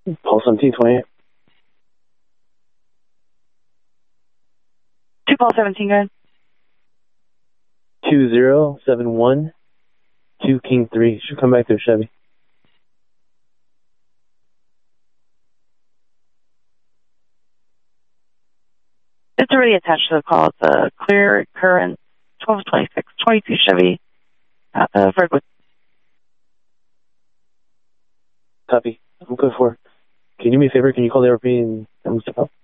Paul 1728. 2 Paul 17, go ahead. 2071 2 King 3. Should come back to Chevy. It's already attached to the call. It's a clear current 1226 22 Chevy Redwood. Copy. I'm good for. Can you do me a favor? Can you call the RP and step up?